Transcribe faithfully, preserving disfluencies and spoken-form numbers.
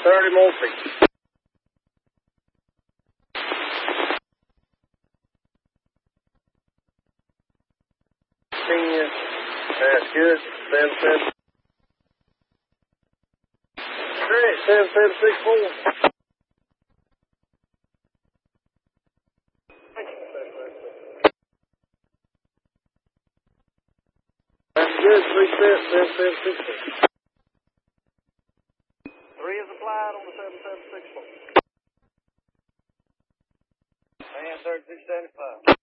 thirty more feet. ten. That's good. seven seven. Correct. seven seven six four. That's good. three seven seven seven six four. three is applied on the seven seven six four. And thirty-six seventy-five.